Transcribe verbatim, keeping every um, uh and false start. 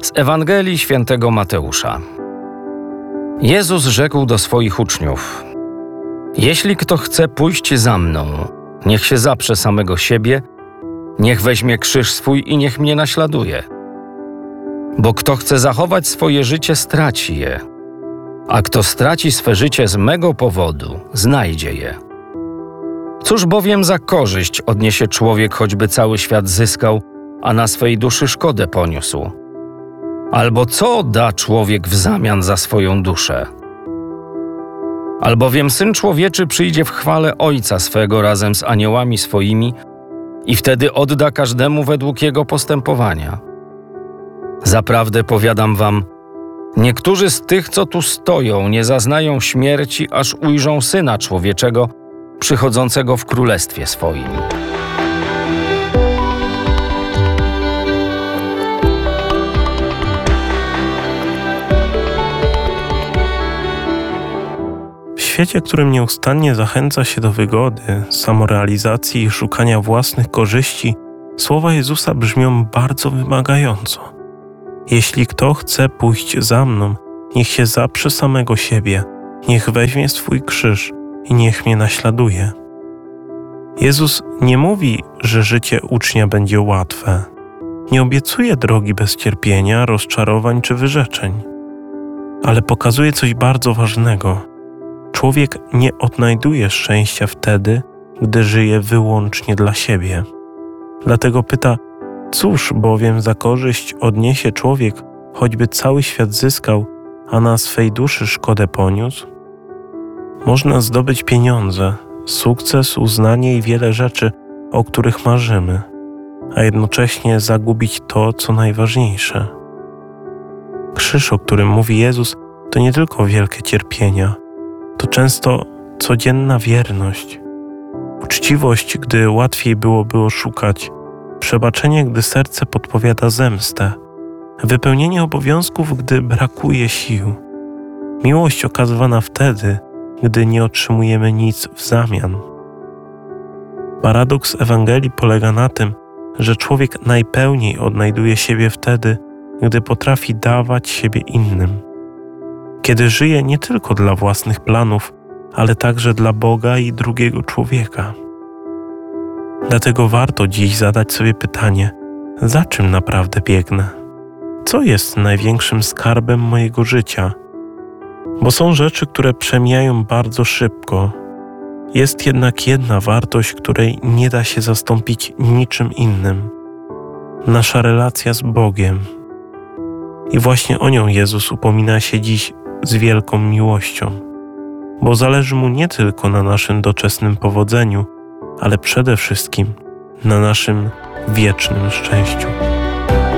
Z Ewangelii Świętego Mateusza. Jezus rzekł do swoich uczniów: Jeśli kto chce pójść za mną, niech się zaprze samego siebie, niech weźmie krzyż swój i niech mnie naśladuje. Bo kto chce zachować swoje życie, straci je, a kto straci swe życie z mego powodu, znajdzie je. Cóż bowiem za korzyść odniesie człowiek, choćby cały świat zyskał, a na swej duszy szkodę poniósł? Albo co da człowiek w zamian za swoją duszę? Albowiem Syn Człowieczy przyjdzie w chwale Ojca swego razem z aniołami swoimi i wtedy odda każdemu według jego postępowania. Zaprawdę powiadam wam, niektórzy z tych, co tu stoją, nie zaznają śmierci, aż ujrzą Syna Człowieczego przychodzącego w królestwie swoim. W świecie, którym nieustannie zachęca się do wygody, samorealizacji i szukania własnych korzyści, słowa Jezusa brzmią bardzo wymagająco. Jeśli kto chce pójść za mną, niech się zaprze samego siebie, niech weźmie swój krzyż i niech mnie naśladuje. Jezus nie mówi, że życie ucznia będzie łatwe. Nie obiecuje drogi bez cierpienia, rozczarowań czy wyrzeczeń. Ale pokazuje coś bardzo ważnego. Człowiek nie odnajduje szczęścia wtedy, gdy żyje wyłącznie dla siebie. Dlatego pyta, cóż bowiem za korzyść odniesie człowiek, choćby cały świat zyskał, a na swej duszy szkodę poniósł? Można zdobyć pieniądze, sukces, uznanie i wiele rzeczy, o których marzymy, a jednocześnie zagubić to, co najważniejsze. Krzyż, o którym mówi Jezus, to nie tylko wielkie cierpienia, to często codzienna wierność, uczciwość, gdy łatwiej byłoby oszukać, przebaczenie, gdy serce podpowiada zemstę, wypełnienie obowiązków, gdy brakuje sił, miłość okazywana wtedy, gdy nie otrzymujemy nic w zamian. Paradoks Ewangelii polega na tym, że człowiek najpełniej odnajduje siebie wtedy, gdy potrafi dawać siebie innym. Kiedy żyje nie tylko dla własnych planów, ale także dla Boga i drugiego człowieka. Dlatego warto dziś zadać sobie pytanie, za czym naprawdę biegnę? Co jest największym skarbem mojego życia? Bo są rzeczy, które przemijają bardzo szybko. Jest jednak jedna wartość, której nie da się zastąpić niczym innym. Nasza relacja z Bogiem. I właśnie o nią Jezus upomina się dziś z wielką miłością, bo zależy Mu nie tylko na naszym doczesnym powodzeniu, ale przede wszystkim na naszym wiecznym szczęściu.